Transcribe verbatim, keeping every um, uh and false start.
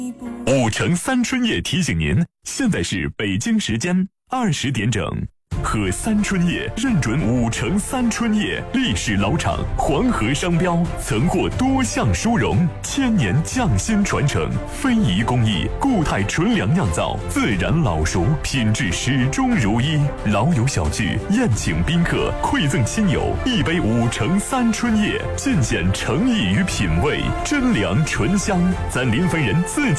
五城三春叶提醒您，现在是北京时间二十点整。喝三春叶认准五城三春叶，历史老厂，黄河商标，曾获多项殊荣，千年匠心传承，非遗工艺，固态纯粮酿造，自然老熟，品质始终如一。老友小聚，宴请宾客，馈赠亲友，一杯五城三春叶，尽显诚意与品味，真粮醇香，咱临汾人自己